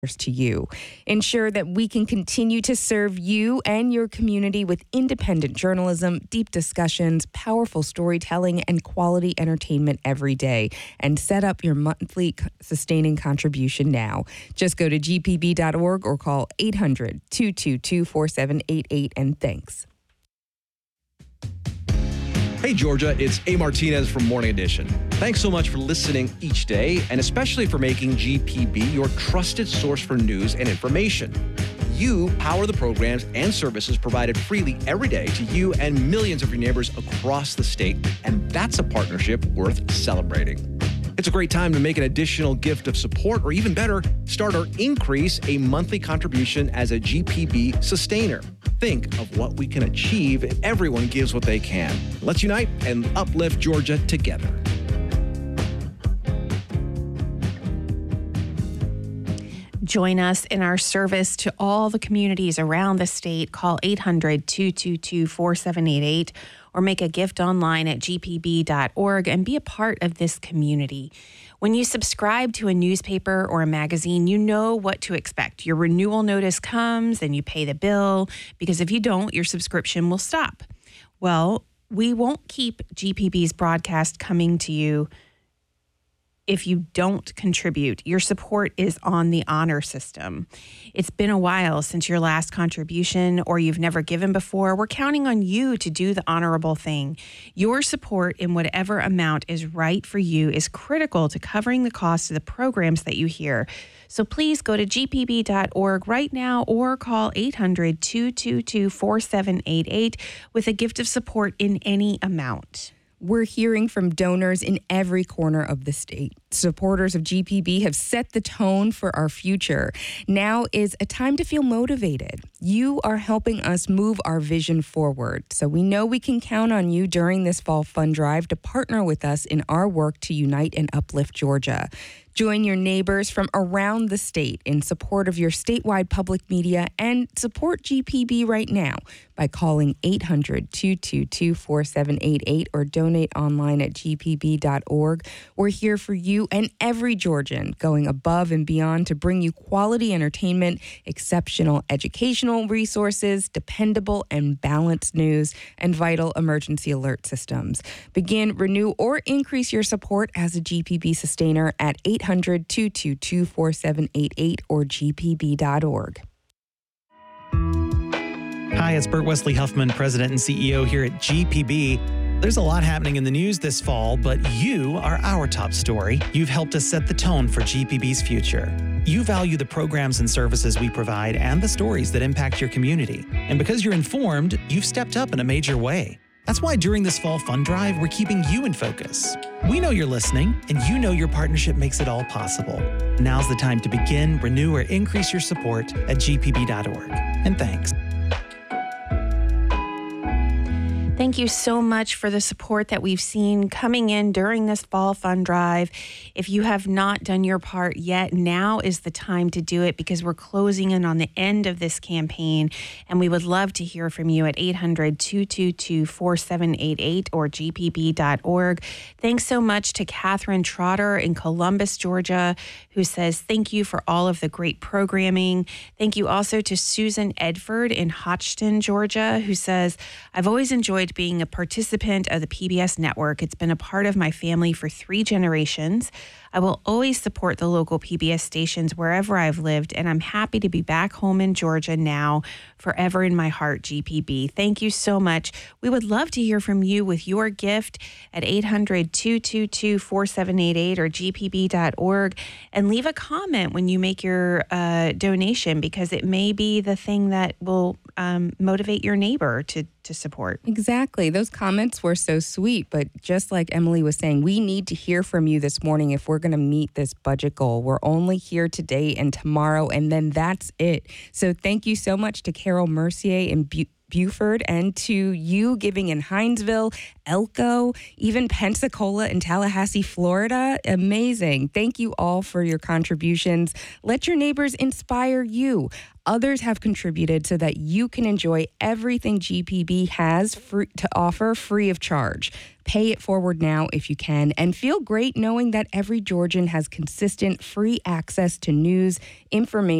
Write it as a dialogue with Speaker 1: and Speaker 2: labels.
Speaker 1: to you. Ensure that we can continue to serve you and your community with independent journalism, deep discussions, powerful storytelling, and quality entertainment every day. And set up your monthly sustaining contribution now. Just go to gpb.org or call 800-222-4788, and thanks.
Speaker 2: Hey, Georgia, it's A. Martinez from Morning Edition. Thanks so much for listening each day, and especially for making GPB your trusted source for news and information. You power the programs and services provided freely every day to you and millions of your neighbors across the state, and that's a partnership worth celebrating. It's a great time to make an additional gift of support, or even better, start or increase a monthly contribution as a GPB sustainer. Think of what we can achieve if everyone gives what they can. Let's unite and uplift Georgia together.
Speaker 3: Join us in our service to all the communities around the state. Call 800-222-4788 or make a gift online at gpb.org and be a part of this community. When you subscribe to a newspaper or a magazine, you know what to expect. Your renewal notice comes and you pay the bill, because if you don't, your subscription will stop. Well, we won't keep GPB's broadcast coming to you if you don't contribute. Your support is on the honor system. It's been a while since your last contribution, or you've never given before. We're counting on you to do the honorable thing. Your support in whatever amount is right for you is critical to covering the cost of the programs that you hear. So please go to gpb.org right now or call 800-222-4788 with a gift of support in any amount.
Speaker 1: We're hearing from donors in every corner of the state. Supporters of GPB have set the tone for our future. Now is a time to feel motivated. You are helping us move our vision forward. So we know we can count on you during this fall fund drive to partner with us in our work to unite and uplift Georgia. Join your neighbors from around the state in support of your statewide public media, and support GPB right now by calling 800-222-4788 or donate online at gpb.org. We're here for you and every Georgian, going above and beyond to bring you quality entertainment, exceptional educational resources, dependable and balanced news, and vital emergency alert systems. Begin, renew, or increase your support as a GPB sustainer at 800-222-4788 or gpb.org.
Speaker 4: Hi, it's Bert Wesley Huffman, President and CEO here at GPB. There's a lot happening in the news this fall, but you are our top story. You've helped us set the tone for GPB's future. You value the programs and services we provide and the stories that impact your community. And because you're informed, you've stepped up in a major way. That's why during this fall fund drive, we're keeping you in focus. We know you're listening, and you know your partnership makes it all possible. Now's the time to begin, renew, or increase your support at gpb.org. And thanks.
Speaker 3: Thank you so much for the support that we've seen coming in during this fall fund drive. If you have not done your part yet, now is the time to do it, because we're closing in on the end of this campaign, and we would love to hear from you at 800-222-4788 or gpb.org. Thanks so much to Catherine Trotter in Columbus, Georgia, who says thank you for all of the great programming. Thank you also to Susan Edford in Hodgson, Georgia, who says, I've always enjoyed being a participant of the PBS network. It's been a part of my family for 3 generations. I will always support the local PBS stations wherever I've lived, and I'm happy to be back home in Georgia now, forever in my heart, GPB. Thank you so much. We would love to hear from you with your gift at 800-222-4788 or gpb.org, and leave a comment when you make your donation, because it may be the thing that will motivate your neighbor to support.
Speaker 1: Exactly. Those comments were so sweet, but just like Emily was saying, we need to hear from you this morning if we're going to meet this budget goal. We're only here today and tomorrow, and then that's it. So thank you so much to Carol Mercier in Buford, and to you giving in Hinesville, Elko, even Pensacola and Tallahassee, Florida. Amazing. Thank you all for your contributions. Let your neighbors inspire you. Others have contributed so that you can enjoy everything GPB has to offer free of charge. Pay it forward now if you can, and feel great knowing that every Georgian has consistent free access to news, information,